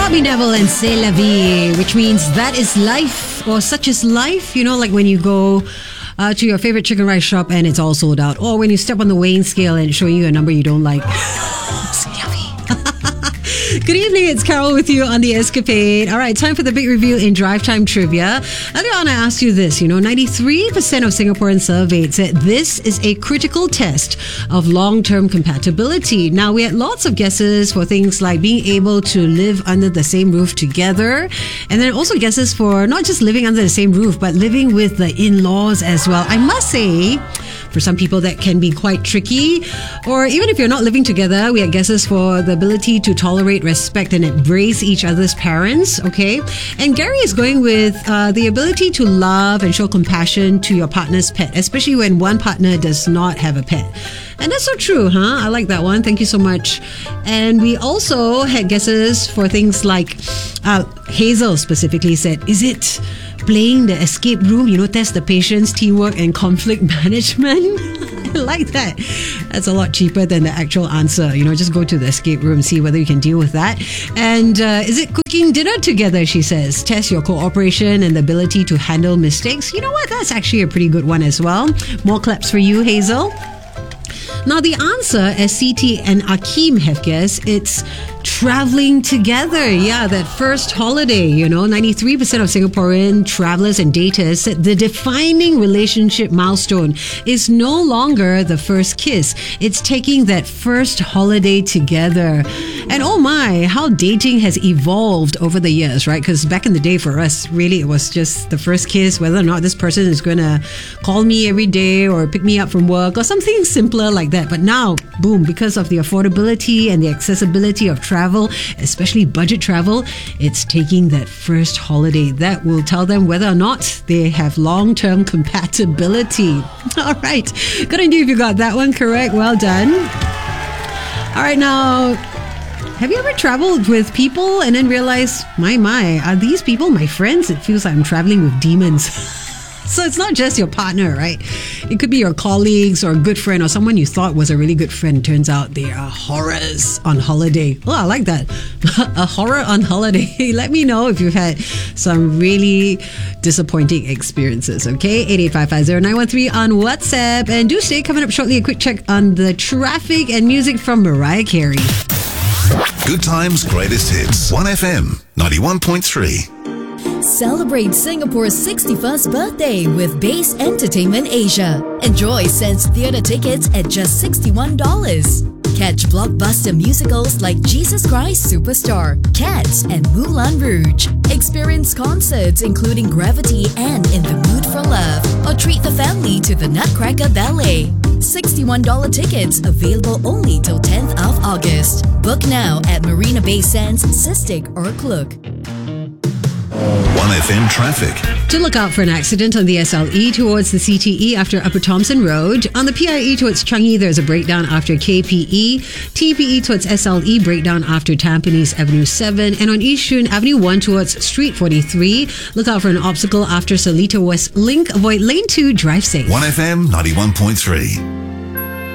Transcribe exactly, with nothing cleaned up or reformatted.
Bobby Neville and C'est la vie, which means that is life, or such is life. You know, like when you go uh, to your favorite chicken rice shop and it's all sold out, or when you step on the weighing scale and it's showing you a number you don't like. C'est la vie. Good evening, it's Carol with you on The Escapade. All right, time for the big review in Drive Time Trivia. Earlier on, I asked you this. You know, ninety-three percent of Singaporeans surveyed said this is a critical test of long-term compatibility. Now, we had lots of guesses for things like being able to live under the same roof together, and then also guesses for not just living under the same roof, but living with the in-laws as well. I must say, for some people, that can be quite tricky. Or even if you're not living together, we had guesses for the ability to tolerate, respect, and embrace each other's parents. Okay. And Gary is going with uh, the ability to love and show compassion to your partner's pet, especially when one partner does not have a pet. And that's so true, huh? I like that one. Thank you so much. And we also had guesses for things like uh, Hazel specifically said, is it playing the escape room? You know, test the patience, teamwork, and conflict management. I like that. That's a lot cheaper than the actual answer. You know, just go to the escape room, see whether you can deal with that. And uh, is it cooking dinner together, she says. Test your cooperation and the ability to handle mistakes. You know what? That's actually a pretty good one as well. More claps for you, Hazel. Now, the answer, as C T and Akeem have guessed, it's traveling together. Yeah, that first holiday, you know, ninety-three percent of Singaporean travelers and daters said the defining relationship milestone is no longer the first kiss. It's taking that first holiday together. And oh my, how dating has evolved over the years, right? Because back in the day for us, really, it was just the first kiss, whether or not this person is going to call me every day or pick me up from work or something simpler like that. But now, boom, because of the affordability and the accessibility of travel, especially budget travel, it's taking that first holiday that will tell them whether or not they have long-term compatibility. All right. Good on you if you got that one correct. Well done. All right, now, have you ever traveled with people and then realized, my, my, are these people my friends? It feels like I'm traveling with demons. So it's not just your partner, right? It could be your colleagues or a good friend or someone you thought was a really good friend. Turns out they are horrors on holiday. Oh, I like that. A horror on holiday. Let me know if you've had some really disappointing experiences, okay? eight eight five five zero nine one three on WhatsApp. And do stay. Coming up shortly, a quick check on the traffic and music from Mariah Carey. Good times, greatest hits. one F M ninety-one point three. Celebrate Singapore's sixty-first birthday with Base Entertainment Asia. Enjoy Sense Theatre tickets at just sixty-one dollars. Catch blockbuster musicals like Jesus Christ Superstar, Cats, and Moulin Rouge. Experience concerts including Gravity and In the Mood for Love. Or treat the family to the Nutcracker Ballet. sixty-one dollars tickets available only till tenth of August. Book now at Marina Bay Sands, Sistik or Klook. one F M traffic. To look out for an accident on the S L E towards the C T E after Upper Thomson Road. On the P I E towards Changi, there's a breakdown after K P E. T P E towards S L E, breakdown after Tampines Avenue seven. And on Yishun Avenue one towards Street forty-three, look out for an obstacle after Seletar West Link. Avoid lane two, drive safe. one F M ninety-one point three.